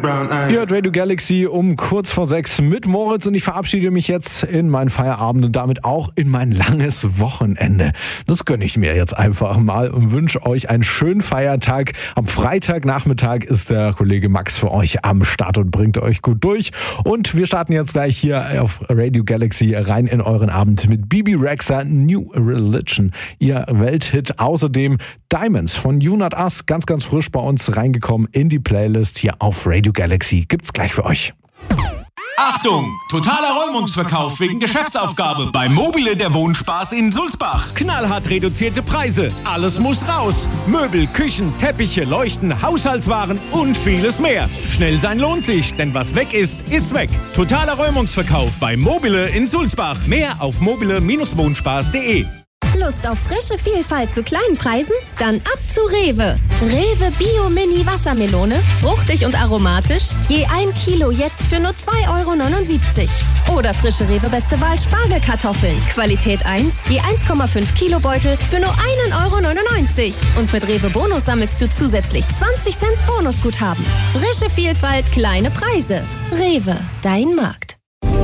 brown eyes. Ihr hört Radio Galaxy um kurz vor 6 mit Moritz und ich verabschiede mich jetzt in meinen Feierabend und damit auch in mein langes Wochenende. Das gönne ich mir jetzt einfach mal und wünsche euch einen schönen Feiertag. Am Freitagnachmittag ist der Kollege Max für euch am Start und bringt euch gut durch. Und wir starten jetzt gleich hier auf Radio Galaxy rein in euren Abend mit Bibi Rexha, New Religion, ihr Welthit. Außerdem Diamonds von You Not Us, ganz, ganz frisch bei uns reingekommen in die Playlist hier auf Radio Galaxy. Gibt's gleich für euch. Achtung! Totaler Räumungsverkauf wegen Geschäftsaufgabe bei Mobile der Wohnspaß in Sulzbach. Knallhart reduzierte Preise. Alles muss raus. Möbel, Küchen, Teppiche, Leuchten, Haushaltswaren und vieles mehr. Schnell sein lohnt sich, denn was weg ist, ist weg. Totaler Räumungsverkauf bei Mobile in Sulzbach. Mehr auf mobile-wohnspaß.de. Lust auf frische Vielfalt zu kleinen Preisen? Dann ab zu Rewe. Rewe Bio Mini Wassermelone, fruchtig und aromatisch, je 1 Kilo jetzt für nur 2,79 €. Oder frische Rewe Beste Wahl Spargelkartoffeln, Qualität 1, je 1,5 Kilo Beutel für nur 1,99 €. Und mit Rewe Bonus sammelst du zusätzlich 20 Cent Bonusguthaben. Frische Vielfalt, kleine Preise. Rewe, dein Markt.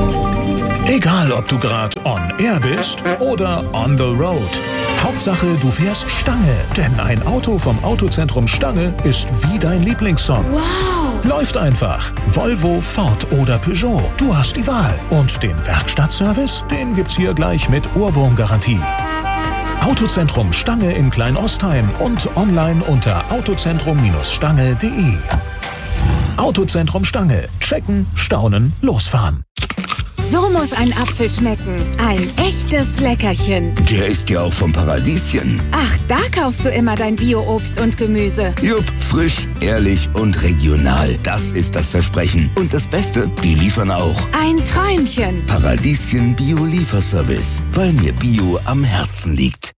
Egal, ob du gerade on air bist oder on the road. Hauptsache, du fährst Stange. Denn ein Auto vom Autozentrum Stange ist wie dein Lieblingssong. Wow! Läuft einfach. Volvo, Ford oder Peugeot. Du hast die Wahl. Und den Werkstattservice, den gibt's hier gleich mit Ohrwurmgarantie. Autozentrum Stange in Kleinostheim und online unter autozentrum-stange.de. Autozentrum Stange. Checken, staunen, losfahren. So muss ein Apfel schmecken. Ein echtes Leckerchen. Der ist ja auch vom Paradieschen. Ach, da kaufst du immer dein Bio-Obst und Gemüse. Jupp, frisch, ehrlich und regional. Das ist das Versprechen. Und das Beste, die liefern auch. Ein Träumchen. Paradieschen Bio-Lieferservice. Weil mir Bio am Herzen liegt.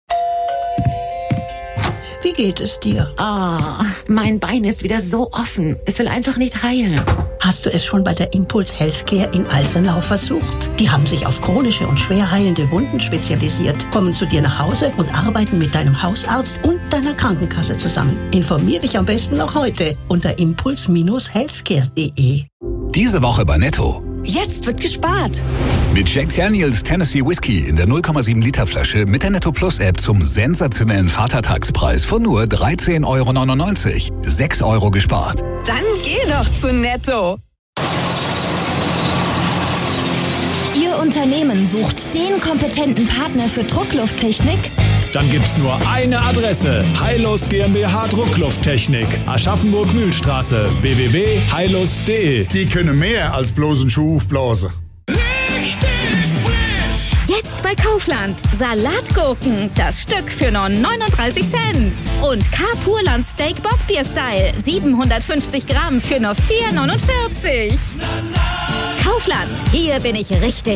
Wie geht es dir? Mein Bein ist wieder so offen. Es will einfach nicht heilen. Hast du es schon bei der Impuls Healthcare in Alsenau versucht? Die haben sich auf chronische und schwer heilende Wunden spezialisiert, kommen zu dir nach Hause und arbeiten mit deinem Hausarzt und deiner Krankenkasse zusammen. Informier dich am besten noch heute unter impuls-healthcare.de. Diese Woche bei Netto. Jetzt wird gespart. Mit Jack Daniels Tennessee Whiskey in der 0,7 Liter Flasche mit der Netto Plus App zum sensationellen Vatertagspreis von nur 13,99 €. 6 € gespart. Dann geh doch zu Netto. Ihr Unternehmen sucht den kompetenten Partner für Drucklufttechnik? Dann gibt's nur eine Adresse. Heilus GmbH Drucklufttechnik. Aschaffenburg-Mühlstraße. www.heilus.de. Die können mehr als bloß einen Schuh aufblasen. Jetzt bei Kaufland. Salatgurken. Das Stück für nur 39 Cent. Und K-Purland Steak Bockbier Style. 750 Gramm für nur 4,49 €. Kaufland. Hier bin ich richtig.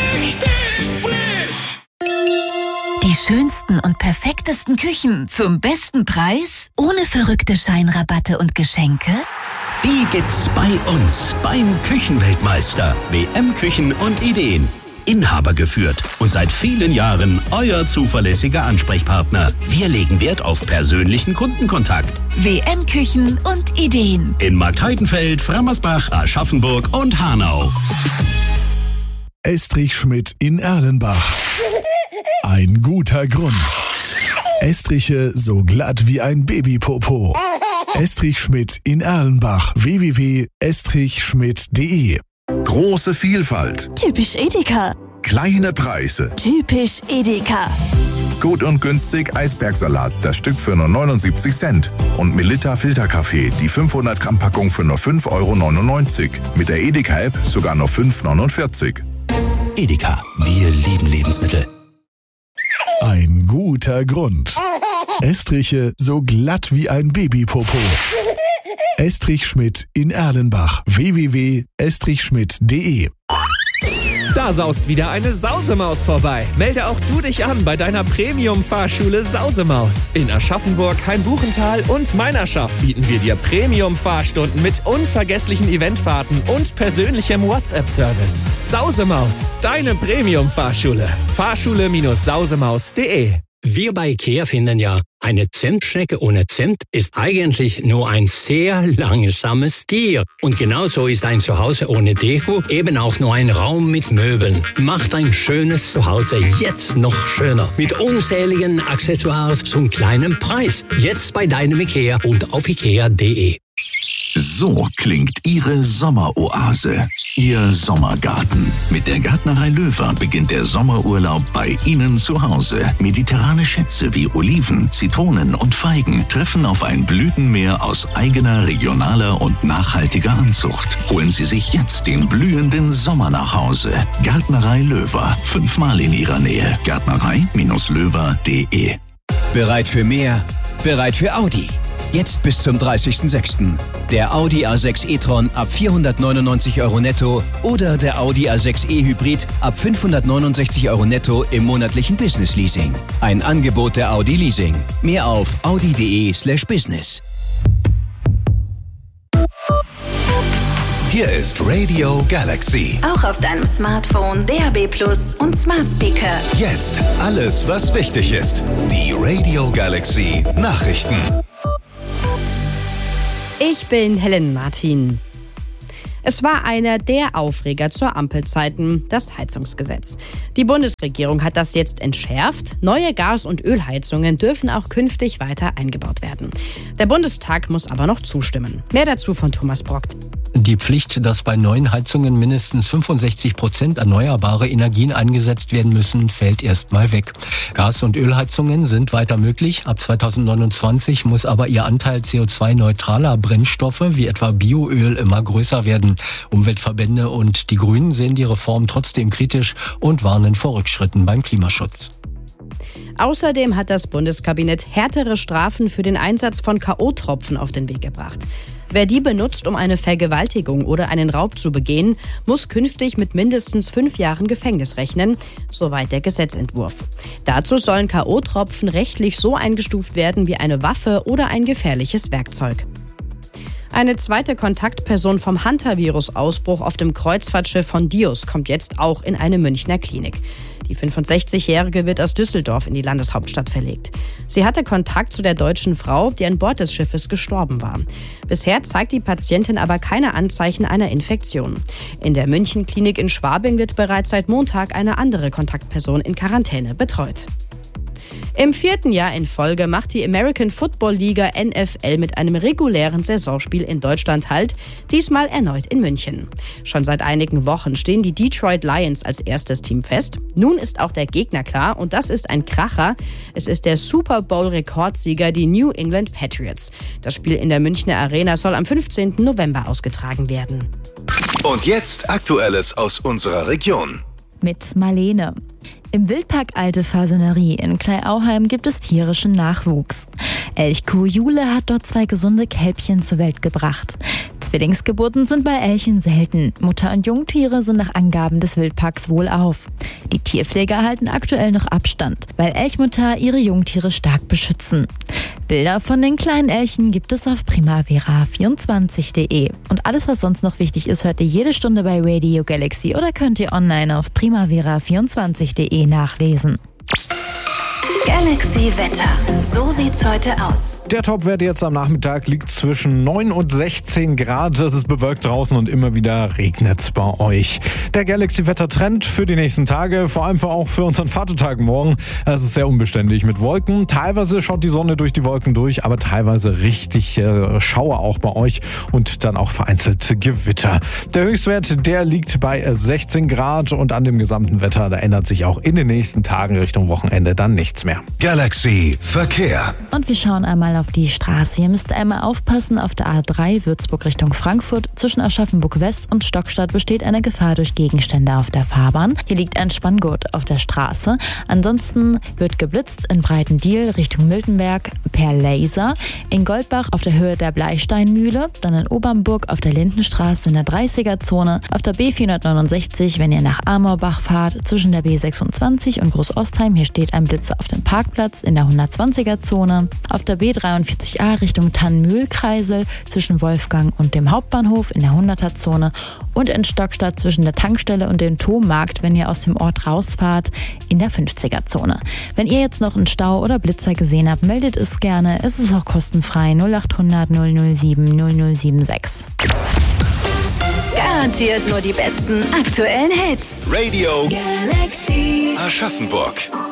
Die schönsten und perfektesten Küchen zum besten Preis? Ohne verrückte Scheinrabatte und Geschenke? Die gibt's bei uns beim Küchenweltmeister. WM Küchen und Ideen. Inhaber geführt und seit vielen Jahren euer zuverlässiger Ansprechpartner. Wir legen Wert auf persönlichen Kundenkontakt. WM Küchen und Ideen. In Marktheidenfeld, Frammersbach, Aschaffenburg und Hanau. Estrich Schmidt in Erlenbach. Ein guter Grund. Estriche so glatt wie ein Babypopo. Estrich Schmidt in Erlenbach. www.estrichschmidt.de. Große Vielfalt. Typisch Edeka. Kleine Preise. Typisch Edeka. Gut und günstig Eisbergsalat, das Stück für nur 79 Cent. Und Melitta Filterkaffee, die 500 Gramm Packung für nur 5,99 €. Mit der Edeka-App sogar nur 5,49 €. Edeka, wir lieben Lebensmittel. Ein guter Grund. Estriche so glatt wie ein Babypopo. Estrich Schmidt in Erlenbach. www.estrichschmidt.de. Da saust wieder eine Sausemaus vorbei. Melde auch du dich an bei deiner Premium-Fahrschule Sausemaus. In Aschaffenburg, Hainbuchental und Meinerschaft bieten wir dir Premium-Fahrstunden mit unvergesslichen Eventfahrten und persönlichem WhatsApp-Service. Sausemaus, deine Premium-Fahrschule. Fahrschule-sausemaus.de Wir bei IKEA finden ja, eine Zimtschnecke ohne Zimt ist eigentlich nur ein sehr langsames Tier. Und genauso ist ein Zuhause ohne Deko eben auch nur ein Raum mit Möbeln. Macht ein schönes Zuhause jetzt noch schöner. Mit unzähligen Accessoires zum kleinen Preis. Jetzt bei deinem IKEA und auf ikea.de. So klingt Ihre Sommeroase, Ihr Sommergarten. Mit der Gärtnerei Löwer beginnt der Sommerurlaub bei Ihnen zu Hause. Mediterrane Schätze wie Oliven, Zitronen und Feigen treffen auf ein Blütenmeer aus eigener, regionaler und nachhaltiger Anzucht. Holen Sie sich jetzt den blühenden Sommer nach Hause. Gärtnerei Löwer, 5-mal in Ihrer Nähe. Gärtnerei-löwer.de. Bereit für mehr? Bereit für Audi? Jetzt bis zum 30.06. Der Audi A6 e-tron ab 499 € netto oder der Audi A6 e-Hybrid ab 569 € netto im monatlichen Business-Leasing. Ein Angebot der Audi Leasing. Mehr auf audi.de/business. Hier ist Radio Galaxy. Auch auf deinem Smartphone, DAB+ und Smart Speaker. Jetzt alles, was wichtig ist. Die Radio Galaxy Nachrichten. Ich bin Helen Martin. Es war einer der Aufreger zur Ampelzeiten, das Heizungsgesetz. Die Bundesregierung hat das jetzt entschärft. Neue Gas- und Ölheizungen dürfen auch künftig weiter eingebaut werden. Der Bundestag muss aber noch zustimmen. Mehr dazu von Thomas Brock. Die Pflicht, dass bei neuen Heizungen mindestens 65% erneuerbare Energien eingesetzt werden müssen, fällt erstmal weg. Gas- und Ölheizungen sind weiter möglich. Ab 2029 muss aber ihr Anteil CO2-neutraler Brennstoffe wie etwa Bioöl immer größer werden. Umweltverbände und die Grünen sehen die Reform trotzdem kritisch und warnen vor Rückschritten beim Klimaschutz. Außerdem hat das Bundeskabinett härtere Strafen für den Einsatz von K.O.-Tropfen auf den Weg gebracht. Wer die benutzt, um eine Vergewaltigung oder einen Raub zu begehen, muss künftig mit mindestens 5 Jahren Gefängnis rechnen, soweit der Gesetzentwurf. Dazu sollen K.O.-Tropfen rechtlich so eingestuft werden wie eine Waffe oder ein gefährliches Werkzeug. Eine zweite Kontaktperson vom Hantavirus-Ausbruch auf dem Kreuzfahrtschiff von Dios kommt jetzt auch in eine Münchner Klinik. Die 65-Jährige wird aus Düsseldorf in die Landeshauptstadt verlegt. Sie hatte Kontakt zu der deutschen Frau, die an Bord des Schiffes gestorben war. Bisher zeigt die Patientin aber keine Anzeichen einer Infektion. In der München-Klinik in Schwabing wird bereits seit Montag eine andere Kontaktperson in Quarantäne betreut. Im 4. Jahr in Folge macht die American Football Liga NFL mit einem regulären Saisonspiel in Deutschland Halt, diesmal erneut in München. Schon seit einigen Wochen stehen die Detroit Lions als erstes Team fest. Nun ist auch der Gegner klar und das ist ein Kracher. Es ist der Super Bowl-Rekordsieger, die New England Patriots. Das Spiel in der Münchner Arena soll am 15. November ausgetragen werden. Und jetzt Aktuelles aus unserer Region. Mit Marlene. Im Wildpark Alte Fasanerie in Kleinauheim gibt es tierischen Nachwuchs. Elchkuh Jule hat dort 2 gesunde Kälbchen zur Welt gebracht. Zwillingsgeburten sind bei Elchen selten. Mutter- und Jungtiere sind nach Angaben des Wildparks wohlauf. Die Tierpfleger halten aktuell noch Abstand, weil Elchmutter ihre Jungtiere stark beschützen. Bilder von den kleinen Elchen gibt es auf primavera24.de. Und alles, was sonst noch wichtig ist, hört ihr jede Stunde bei Radio Galaxy oder könnt ihr online auf primavera24.de nachlesen. Galaxy Wetter. So sieht's heute aus. Der Topwert jetzt am Nachmittag liegt zwischen 9 und 16 Grad. Es ist bewölkt draußen und immer wieder regnet's bei euch. Der Galaxy-Wetter-Trend für die nächsten Tage, vor allem auch für unseren Vatertag morgen. Es ist sehr unbeständig mit Wolken. Teilweise schaut die Sonne durch die Wolken durch, aber teilweise richtig Schauer auch bei euch und dann auch vereinzelt Gewitter. Der Höchstwert, der liegt bei 16 Grad und an dem gesamten Wetter, da ändert sich auch in den nächsten Tagen Richtung Wochenende dann nichts mehr. Galaxy Verkehr. Und wir schauen einmal auf die Straße. Ihr müsst einmal aufpassen, auf der A3 Würzburg Richtung Frankfurt. Zwischen Aschaffenburg West und Stockstadt besteht eine Gefahr durch Gegenstände auf der Fahrbahn. Hier liegt ein Spanngurt auf der Straße. Ansonsten wird geblitzt in Breitendiel Richtung Miltenberg per Laser. In Goldbach auf der Höhe der Bleisteinmühle. Dann in Obernburg auf der Lindenstraße in der 30er-Zone. Auf der B469, wenn ihr nach Amorbach fahrt, zwischen der B26 und Großostheim. Hier steht ein Blitzer auf dem am Parkplatz in der 120er-Zone, auf der B43a Richtung Tannenmühl-Kreisel zwischen Wolfgang und dem Hauptbahnhof in der 100er-Zone und in Stockstadt zwischen der Tankstelle und dem Tommarkt, wenn ihr aus dem Ort rausfahrt, in der 50er-Zone. Wenn ihr jetzt noch einen Stau oder Blitzer gesehen habt, meldet es gerne. Es ist auch kostenfrei 0800 007 0076. Garantiert nur die besten aktuellen Hits. Radio Galaxy. Aschaffenburg.